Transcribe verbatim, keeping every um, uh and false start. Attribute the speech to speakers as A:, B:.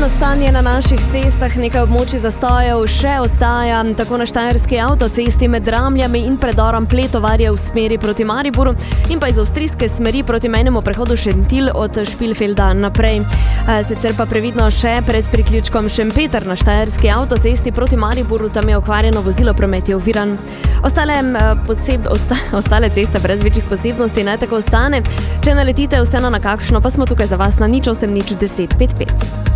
A: Neurejeno stanje na naših cestah, nekaj območij zastojev še ostaja, tako na Štajerski avtocesti med Dramljami in predorom Pletovarje v smeri proti Mariboru in pa iz avstrijske smeri proti mejnemu prehodu Šentilj od Špilfelda naprej. Sicer pa previdno še pred priključkom Šempeter na Štajerski avtocesti proti Mariboru, tam je okvarjeno vozilo, promet je oviran. Ostale, poseb, osta, ostale ceste brez večjih posebnosti naj tako ostane. Če naletite vseeno na kakšno, pa smo tukaj za vas na nič osem nič deset pet pet.